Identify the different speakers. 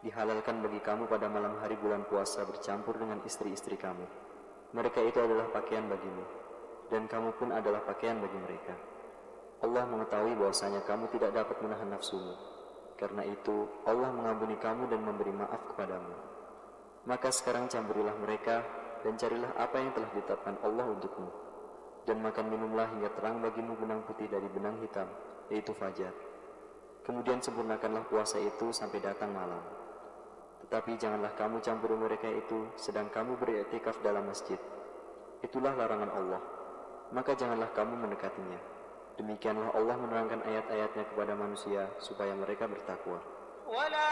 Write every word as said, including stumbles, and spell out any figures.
Speaker 1: Dihalalkan bagi kamu pada malam hari bulan puasa bercampur dengan istri-istri kamu. Mereka itu adalah pakaian bagimu, dan kamu pun adalah pakaian bagi mereka. Allah mengetahui bahwasanya kamu tidak dapat menahan nafsumu. Karena itu, Allah mengampuni kamu dan memberi maaf kepadamu. Maka sekarang campurilah mereka dan carilah apa yang telah ditetapkan Allah untukmu. Dan makan minumlah hingga terang bagimu benang putih dari benang hitam, yaitu fajar. Kemudian sempurnakanlah puasa itu sampai datang malam. Tetapi janganlah kamu campuri mereka itu sedang kamu beriktikaf dalam masjid. Itulah larangan Allah. Maka janganlah kamu mendekatinya. Demikianlah Allah menerangkan ayat-ayatnya kepada manusia supaya mereka bertakwa.